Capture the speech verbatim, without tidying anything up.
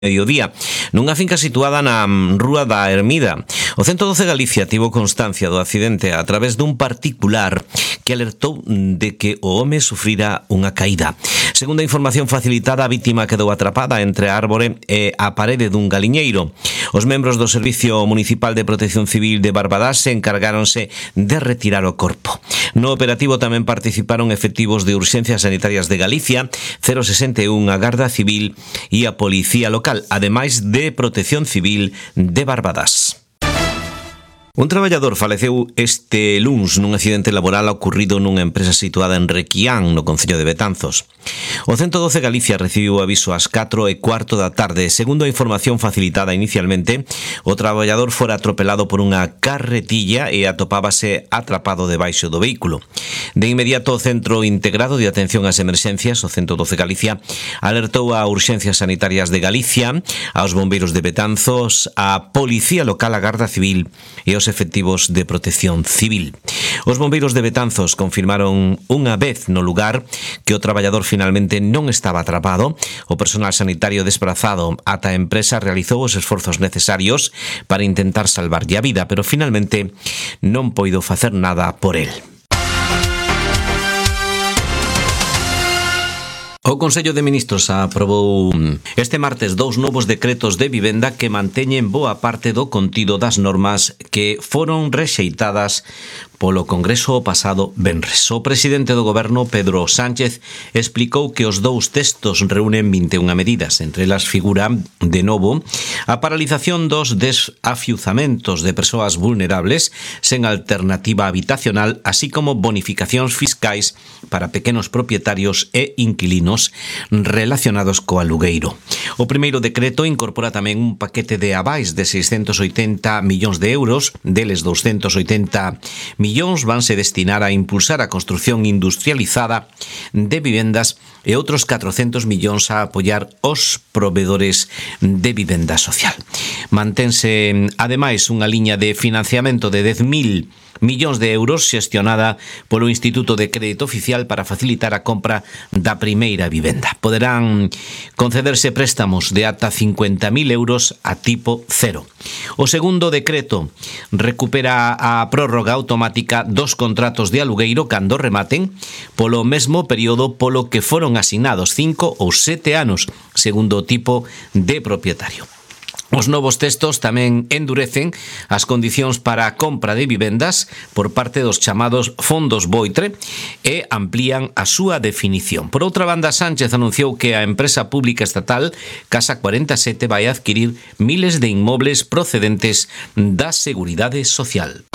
mediodía, nunha finca situada na Rúa da Ermida. O ciento doce Galicia tivo constancia do accidente a través dun particular que alertou de que o home sufrira unha caída. Segundo a información facilitada, a vítima quedou atrapada entre a árbore e a parede dun galiñeiro. Os membros do Servicio Municipal de Protección Civil de Barbadás se encargáronse de retirar o corpo. No operativo tamén participaron efectivos de Urxencias Sanitarias de Galicia, cero sesenta e un, a Garda Civil e a Policía Local, ademais de Protección Civil de Barbadás. Un traballador faleceu este luns nun accidente laboral ocurrido nunha empresa situada en Requián, no concello de Betanzos. O ciento doce Galicia recibiu aviso ás catro e cuarto da tarde. Segundo a información facilitada inicialmente, o traballador fora atropelado por unha carretilla e atopábase atrapado debaixo do vehículo. De inmediato, o Centro Integrado de Atención ás Emerxencias, o ciento doce Galicia, alertou a Urxencias Sanitarias de Galicia, aos bombeiros de Betanzos, a Policía Local, a Garda Civil e os efectivos de Protección Civil. Os bombeiros de Betanzos confirmaron unha vez no lugar que o traballador finalmente non estaba atrapado. O personal sanitario desplazado ata a empresa realizou os esforzos necesarios para intentar salvarlle a vida, pero finalmente non poido facer nada por el. O Consello de Ministros aprobou este martes dous novos decretos de vivenda que manteñen boa parte do contido das normas que foron rexeitadas polo Congreso o pasado venres. O presidente do Goberno, Pedro Sánchez, explicou que os dous textos reúnen vinte e unha medidas. Entre elas figura, de novo, a paralización dos desafiuzamentos de persoas vulnerables sen alternativa habitacional, así como bonificacións fiscais para pequenos propietarios e inquilinos relacionados co alugueiro. O primeiro decreto incorpora tamén un paquete de avais de seiscentos oitenta millóns de euros, deles doscentos oitenta millóns vanse destinar a impulsar a construción industrializada de vivendas e outros catrocentos millóns a apoiar os provedores de vivenda social. Mantense, ademais, unha liña de financiamento de dez mil millóns de euros xestionada polo Instituto de Crédito Oficial para facilitar a compra da primeira vivenda. Poderán concederse préstamos de ata cincuenta mil euros a tipo cero. O segundo decreto recupera a prórroga automática dos contratos de alugueiro cando rematen polo mesmo período polo que foron asignados, cinco ou sete anos, segundo o tipo de propietario. Os novos textos tamén endurecen as condicións para a compra de vivendas por parte dos chamados fondos Boitre e amplían a súa definición. Por outra banda, Sánchez anunciou que a empresa pública estatal Casa cuarenta e sete vai adquirir miles de inmobles procedentes da Seguridade Social.